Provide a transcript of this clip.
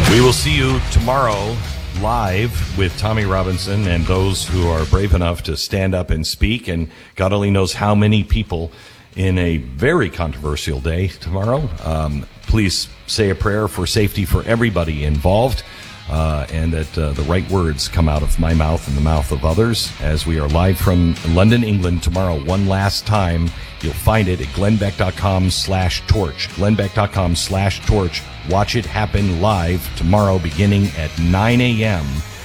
We will see you tomorrow live with Tommy Robinson and those who are brave enough to stand up and speak. And God only knows how many people in a very controversial day tomorrow. Please say a prayer for safety for everybody involved, and that the right words come out of my mouth and the mouth of others as we are live from London, England tomorrow. One last time, you'll find it at glennbeck.com/torch. glennbeck.com/torch. Watch it happen live tomorrow beginning at 9 a.m.